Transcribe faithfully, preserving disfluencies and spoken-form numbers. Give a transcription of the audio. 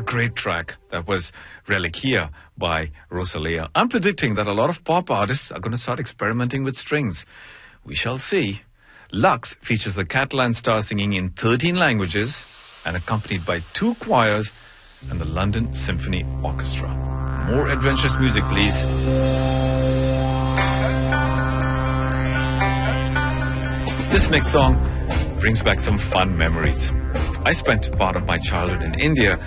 great track. That was Reliquia by Rosalia. I'm predicting that a lot of pop artists are going to start experimenting with strings. We shall see. Lux features the Catalan star singing in thirteen languages and accompanied by two choirs and the London Symphony Orchestra. More adventurous music, please. This next song brings back some fun memories. I spent part of my childhood in India,